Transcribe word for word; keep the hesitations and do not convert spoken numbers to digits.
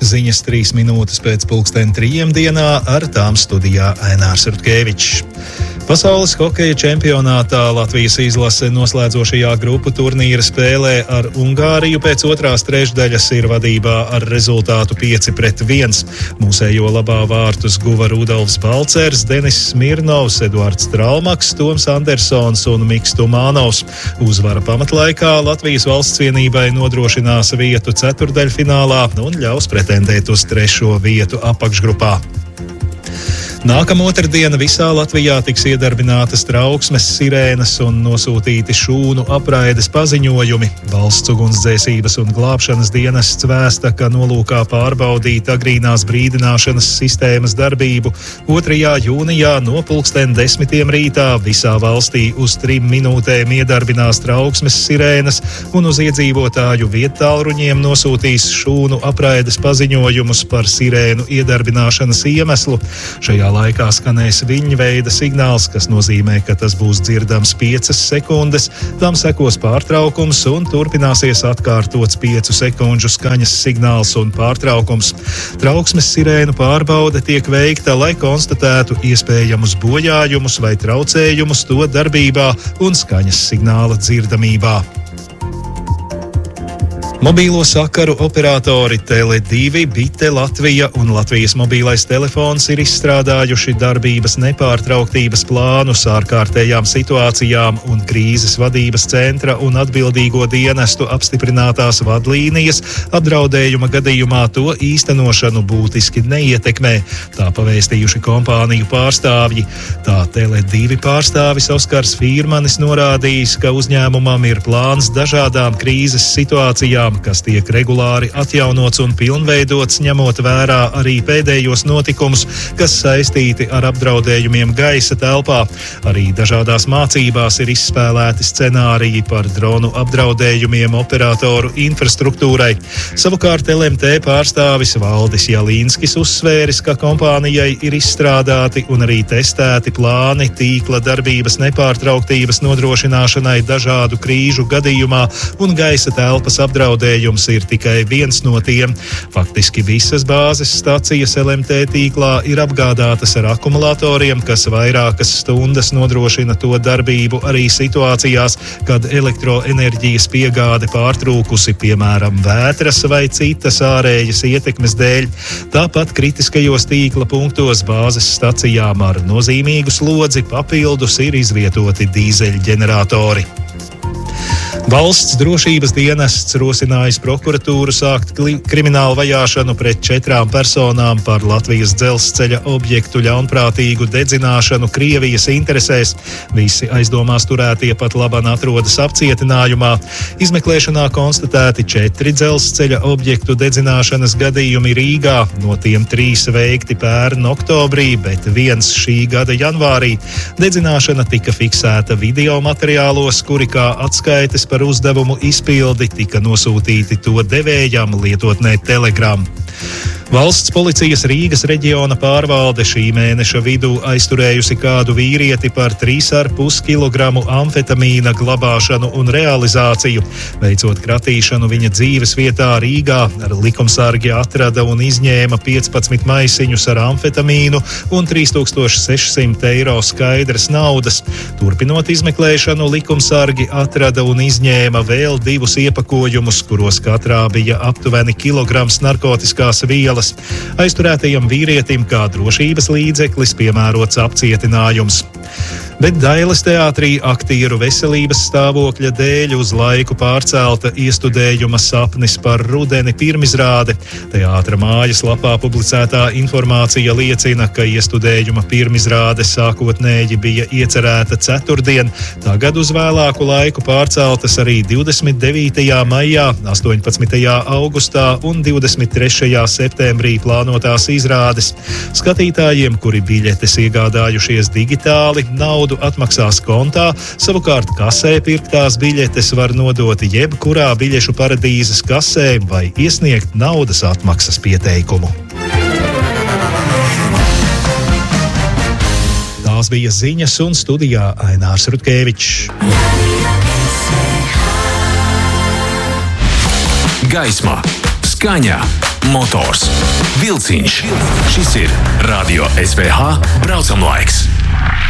Ziņas trīs minūtes pēc pulksten trījiem dienā, ar tām studijā Ainārs Rutkevičs. Pasaules hokeja čempionātā Latvijas izlase noslēdzošajā grupu turnīra spēlē ar Ungāriju pēc otrās trešdaļas ir vadībā ar rezultātu pieci pret viens. Mūsējo labā vārtus guva Rudolfs Balcers, Denis Smirnovs, Eduards Traumaks, Toms Andersons un Miks Tumānovs. Uzvara pamatlaikā Latvijas valsts vienībai nodrošinās vietu ceturdaļfinālā un ļaus pretendēt uz trešo vietu apakšgrupā. Nākamā otrdiena visā Latvijā tiks iedarbinātas trauksmes sirēnas un nosūtīti šūnu apraides paziņojumi. Valsts ugunsdzēsības un glābšanas dienests vēsta, ka nolūkā pārbaudīt agrīnās brīdināšanas sistēmas darbību otrajā jūnijā no pulksten desmitiem rītā visā valstī uz trim minūtēm iedarbinās trauksmes sirēnas un uz iedzīvotāju viettālruņiem nosūtīs šūnu apraides paziņojumus par sirēnu iedarbināšanas iemeslu. Šajā laikā skanēs viļņveida signāls, kas nozīmē, ka tas būs dzirdams piecas sekundes, tam sekos pārtraukums un turpināsies atkārtots piecu sekundžu skaņas signāls un pārtraukums. Trauksmes sirēnu pārbaude tiek veikta, lai konstatētu iespējamus bojājumus vai traucējumus to darbībā un skaņas signāla dzirdamībā. Mobīlo sakaru operatori Tele divi, Bite Latvija un Latvijas mobilais telefons ir izstrādājuši darbības nepārtrauktības plānus ārkārtējām situācijām un krīzes vadības centra un atbildīgo dienestu apstiprinātās vadlīnijas apdraudējuma gadījumā to īstenošanu būtiski neietekmē, tā pavēstījuši kompāniju pārstāvji. Tā Tele divi pārstāvis Oskars Fīrmanis norādījis, ka uzņēmumam ir plāns dažādām krīzes situācijām, kas tiek regulāri atjaunots un pilnveidots, ņemot vērā arī pēdējos notikumus, kas saistīti ar apdraudējumiem gaisa telpā. Arī dažādās mācībās ir izspēlēti scenāriji par dronu apdraudējumiem operatoru infrastruktūrai. Savukārt L M T pārstāvis Valdis Jalīnskis uzsvēris, ka kompānijai ir izstrādāti un arī testēti plāni tīkla darbības nepārtrauktības nodrošināšanai dažādu krīžu gadījumā, un gaisa telpas apdraudējums ir tikai viens no tiem. Faktiski visas bāzes stacijas L M T tīklā ir apgādātas ar akumulatoriem, kas vairākas stundas nodrošina to darbību arī situācijās, kad elektroenerģijas piegāde pārtrūkusi, piemēram, vētras vai citas ārējas ietekmes dēļ. Tāpat kritiskajos tīkla punktos bāzes stacijām ar nozīmīgu slodzi papildus ir izvietoti dīzeļģeneratori. Valsts drošības dienests rosinājis prokuratūru sākt kli- kriminālu vajāšanu pret četrām personām par Latvijas dzelzceļa objektu ļaunprātīgu dedzināšanu Krievijas interesēs. Visi aizdomās turētie pat laban atrodas apcietinājumā. Izmeklēšanā konstatēti četri dzelzceļa objektu dedzināšanas gadījumi Rīgā, no tiem trīs veikti pērn oktobrī, bet viens šī gada janvārī. Dedzināšana tika fiksēta video materiālos, kuri kā atskaites par uzdevumu izpildi tika nosūtīti to devējam lietotnē Telegram. Valsts policijas Rīgas reģiona pārvalde šī mēneša vidū aizturējusi kādu vīrieti par trīs ar pus kilogramu amfetamīna glabāšanu un realizāciju. Veicot kratīšanu viņa dzīves vietā Rīgā, ar likumsargi atrada un izņēma piecpadsmit maisiņus ar amfetamīnu un trīs tūkstoši sešsimt eiro skaidras naudas. Turpinot izmeklēšanu, likumsargi atrada un izņēma vēl divus iepakojumus, kuros katrā bija aptuveni kilograms narkotiskās vielas. Aizturētajam vīrietim kā drošības līdzeklis piemērots apcietinājums. Bet Dailes teātrī aktieru veselības stāvokļa dēļ uz laiku pārcelta iestudējuma Sapnis par rudeni pirmizrāde. Teātra mājas lapā publicētā informācija liecina, ka iestudējuma pirmizrāde sākotnēji bija iecerēta ceturtdien, tagad uz vēlāku laiku pārceltas arī divdesmit devītajā maijā, astoņpadsmitajā augustā un divdesmit trešajā septembrī plānotās izrādes. Skatītājiem, kuri biļetes iegādājušies digitāli, naudu atmaksās kontā, savukārt kasē pirktās biļetes var nodot jebkurā biļešu paradīzes kasē vai iesniegt naudas atmaksas pieteikumu. Tās bija ziņas, un studijā Ainārs Rutkevičs. Gaismā, skaņā, motors, vilciņš. Šis ir Radio S V H braucam laiks.